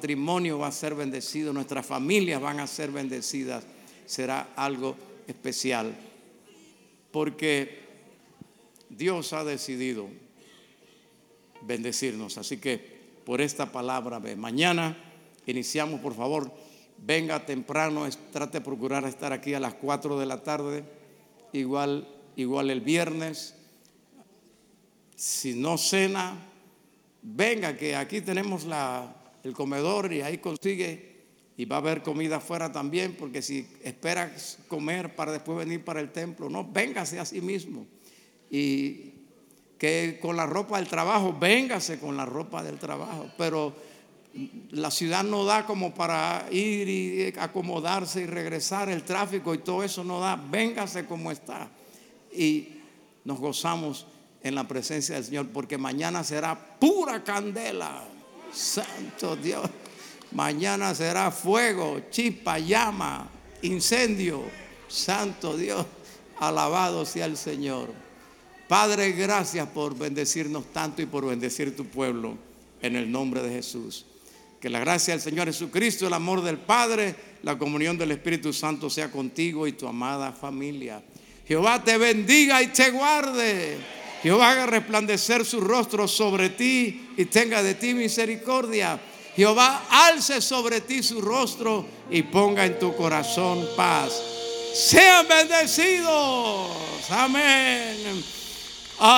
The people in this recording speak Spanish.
matrimonio va a ser bendecido, nuestras familias van a ser bendecidas. Será algo especial, porque Dios ha decidido bendecirnos. Así que por esta palabra de mañana iniciamos. Por favor, venga temprano, trate de procurar estar aquí a las 4 de la tarde, igual el viernes. Si no cena, venga, que aquí tenemos el comedor y ahí consigue, y va a haber comida afuera también, porque si esperas comer para después venir para el templo, no, véngase a sí mismo. Y que con la ropa del trabajo, véngase con la ropa del trabajo, pero la ciudad no da como para ir y acomodarse y regresar, el tráfico y todo eso no da. Véngase como está y nos gozamos en la presencia del Señor, porque mañana será pura candela. Santo Dios, mañana será fuego, chispa, llama, incendio. Santo Dios, alabado sea el Señor. Padre, gracias por bendecirnos tanto y por bendecir tu pueblo, en el nombre de Jesús. Que la gracia del Señor Jesucristo, el amor del Padre, la comunión del Espíritu Santo sea contigo y tu amada familia. Jehová te bendiga y te guarde. Jehová haga resplandecer su rostro sobre ti y tenga de ti misericordia. Jehová alce sobre ti su rostro y ponga en tu corazón paz. Sean bendecidos. Amén.